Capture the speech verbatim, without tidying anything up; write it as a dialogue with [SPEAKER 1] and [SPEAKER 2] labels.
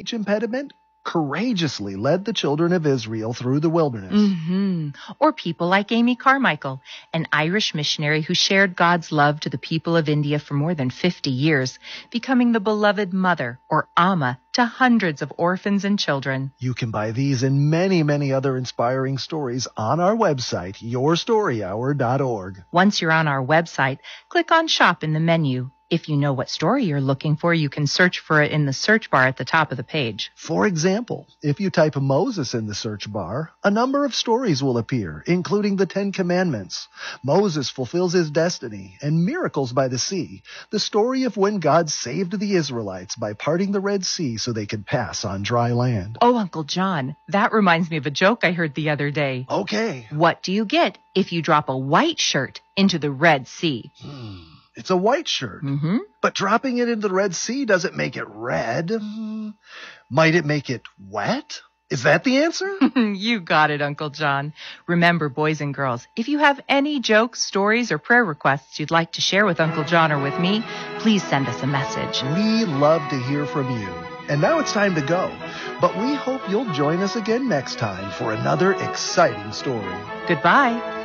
[SPEAKER 1] speech impediment courageously led the children of Israel through the wilderness.
[SPEAKER 2] Mm-hmm. Or people like Amy Carmichael, an Irish missionary who shared God's love to the people of India for more than fifty years, becoming the beloved mother, or Amma, to hundreds of orphans and children.
[SPEAKER 1] You can buy these and many, many other inspiring stories on our website, your story hour dot org.
[SPEAKER 2] Once you're on our website, click on Shop in the menu. If you know what story you're looking for, you can search for it in the search bar at the top of the page.
[SPEAKER 1] For example, if you type Moses in the search bar, a number of stories will appear, including the Ten Commandments, Moses fulfills his destiny, and Miracles by the Sea, the story of when God saved the Israelites by parting the Red Sea so they could pass on dry land.
[SPEAKER 2] Oh, Uncle John, that reminds me of a joke I heard the other day.
[SPEAKER 1] Okay.
[SPEAKER 2] What do you get if you drop a white shirt into the Red Sea?
[SPEAKER 1] Hmm. It's a white shirt.
[SPEAKER 2] Mm-hmm.
[SPEAKER 1] But dropping it into the Red Sea doesn't make it red. Hmm. Might it make it wet? Is that the answer?
[SPEAKER 2] You got it, Uncle John. Remember, boys and girls, if you have any jokes, stories, or prayer requests you'd like to share with Uncle John or with me, please send us a message.
[SPEAKER 1] We love to hear from you. And now it's time to go. But we hope you'll join us again next time for another exciting story.
[SPEAKER 2] Goodbye.